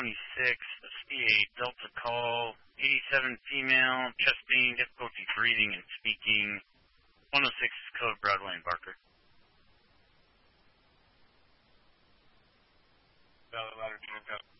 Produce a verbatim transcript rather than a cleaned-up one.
twenty-six, C eight Delta call, eighty-seven female, chest pain, difficulty breathing and speaking. one oh six is code Broadway and Barker. Valley Ladder,